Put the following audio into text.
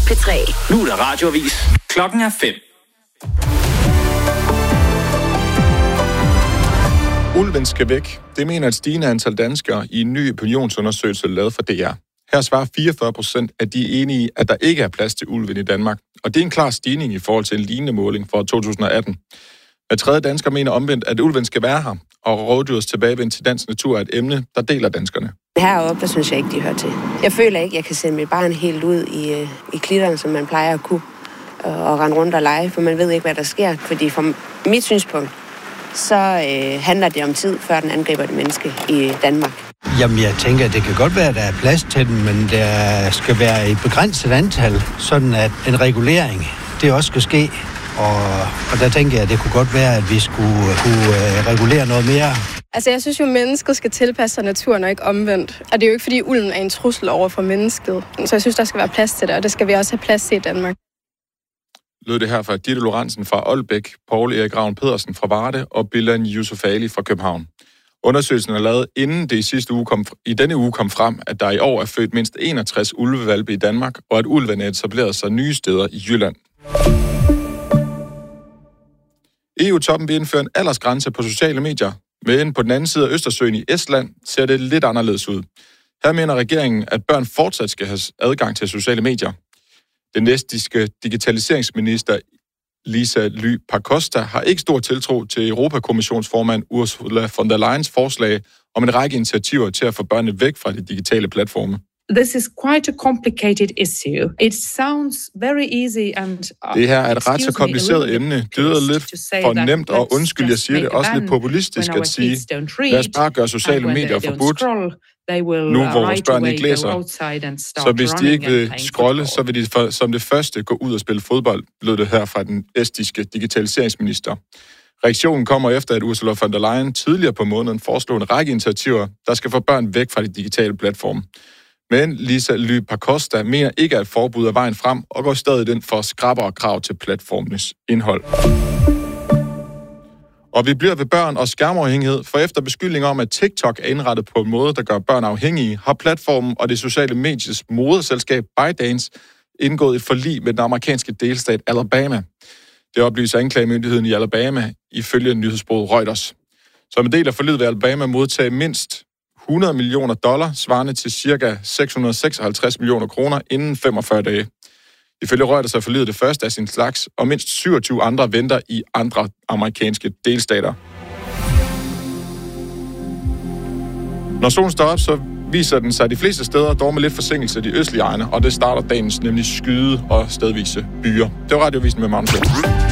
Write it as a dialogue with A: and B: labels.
A: P3.
B: Nu er der radioavis. Klokken er 5.
C: Ulven skal væk. Det mener et stigende antal danskere i en ny opinionsundersøgelse lavet for DR. Her svarer 44% af de enige i, at der ikke er plads til ulven i Danmark. Og det er en klar stigning i forhold til en lignende måling fra 2018. Hver tredje dansker mener omvendt, at ulven skal være her, og rovdyrets tilbagevend til dansk natur er et emne, der deler danskerne.
D: Heroppe, der synes jeg ikke, de hører til. Jeg føler ikke, jeg kan sende mit barn helt ud i klitterne, som man plejer at kunne, og rende rundt og lege, for man ved ikke, hvad der sker. Fordi fra mit synspunkt, så handler det om tid, før den angriber et menneske i Danmark.
E: Jamen, jeg tænker, at det kan godt være, at der er plads til den, men der skal være et begrænset antal, sådan at en regulering, det også skal ske. Og der tænker jeg, at det kunne godt være, at vi skulle kunne regulere noget mere.
F: Altså, jeg synes jo, at mennesket skal tilpasse sig naturen og ikke omvendt. Og det er jo ikke, fordi ulven er en trussel over for mennesket. Så jeg synes, der skal være plads til det, og det skal vi også have plads til i Danmark.
C: Lød det her fra Ditte Lorentzen fra Aalbæk, Poul Erik Ravn Pedersen fra Varde og Bilal Yusuf Ali fra København. Undersøgelsen er lavet, inden det i denne uge kom frem, at der i år er født mindst 61 ulvehvalpe i Danmark, og at ulven er etableret sig nye steder i Jylland. EU-toppen vil indføre en aldersgrænse på sociale medier, men på den anden side af Østersøen i Estland ser det lidt anderledes ud. Her mener regeringen, at børn fortsat skal have adgang til sociale medier. Den estiske digitaliseringsminister Liisa Ly-Pakosta har ikke stor tiltro til Europakommissionsformand Ursula von der Leyens forslag om en række initiativer til at få børnene væk fra de digitale platforme.
G: This is quite a complicated issue. It sounds very easy and
C: det her er et ret så kompliceret emne. Det lyder lidt for nemt, og undskyld, jeg siger det også lidt populistisk at sige, lad os bare gøre sociale medier forbudt, nu hvor vores børn ikke læser. Så hvis de ikke vil scrolle, så vil de som det første gå ud og spille fodbold, lød det her fra den estiske digitaliseringsminister. Reaktionen kommer efter, at Ursula von der Leyen tidligere på måneden foreslog en række initiativer, der skal få børn væk fra de digitale platforme. Men Liisa Ly-Pakosta mener ikke, at forbud er vejen frem, og går stadig ind for skrappere krav til platformenes indhold. Og vi bliver ved børn og skærmafhængighed, for efter beskyldninger om, at TikTok er indrettet på en måde, der gør børn afhængige, har platformen og det sociale medies moderselskab ByteDance indgået et forlig med den amerikanske delstat Alabama. Det oplyser anklagemyndigheden i Alabama ifølge nyhedsbureauet Reuters. Som en del af forliget vil Alabama modtage mindst $100 million, svarende til ca. 656 millioner kroner inden 45 dage. Ifølge Reuters er forliget det første af sin slags, og mindst 27 andre venter i andre amerikanske delstater. Når solen står op, så viser den sig de fleste steder, dog med lidt forsinkelse de østlige egne, og det starter dagens nemlig skyde og stedvise byer. Det var radiovisen med Magnus.